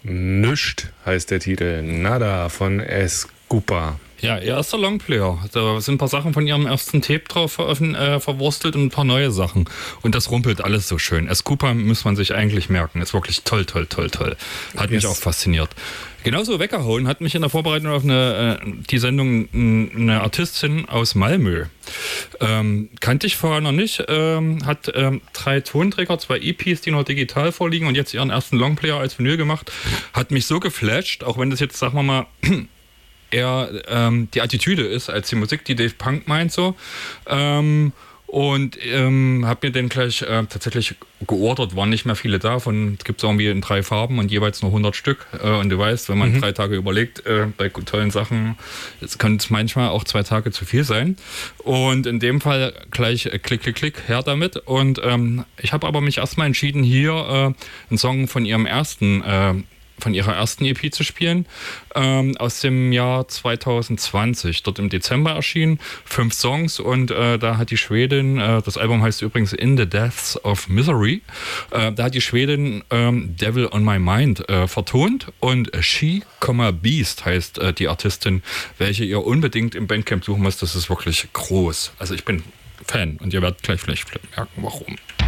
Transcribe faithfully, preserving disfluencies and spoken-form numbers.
Nüscht heißt der Titel. Nada von Escupa. Ja, ihr erster Longplayer. Da sind ein paar Sachen von ihrem ersten Tape drauf äh, verwurstelt und ein paar neue Sachen. Und das rumpelt alles so schön. Escupa muss man sich eigentlich merken. Ist wirklich toll, toll, toll, toll. Hat yes. mich auch fasziniert. Genauso weggehauen hat mich in der Vorbereitung auf eine, äh, die Sendung eine Artistin aus Malmö. Ähm, kannte ich vorher noch nicht. Ähm, hat ähm, drei Tonträger, zwei E Ps, die noch digital vorliegen und jetzt ihren ersten Longplayer als Vinyl gemacht. Hat mich so geflasht, auch wenn das jetzt, sagen wir mal, eher ähm, die Attitüde ist als die Musik, die Dave Punk meint so. Ähm, und ähm, habe mir den gleich äh, tatsächlich geordert, waren nicht mehr viele da. Von, es gibt es irgendwie in drei Farben und jeweils nur hundert Stück. Äh, und du weißt, wenn man mhm. drei Tage überlegt, äh, bei tollen Sachen, es können es manchmal auch zwei Tage zu viel sein. Und in dem Fall gleich äh, klick, klick, klick, her damit. Und ähm, ich habe aber mich erstmal entschieden, hier äh, einen Song von ihrem ersten äh, von ihrer ersten E P zu spielen, ähm, aus dem Jahr zwanzig zwanzig, dort im Dezember erschienen, fünf Songs und äh, da hat die Schwedin, äh, das Album heißt übrigens In the Depths of Misery, äh, da hat die Schwedin ähm, Devil on My Mind äh, vertont und She, Beast heißt äh, die Artistin, welche ihr unbedingt im Bandcamp suchen müsst, das ist wirklich groß. Also ich bin Fan und ihr werdet gleich vielleicht merken, warum.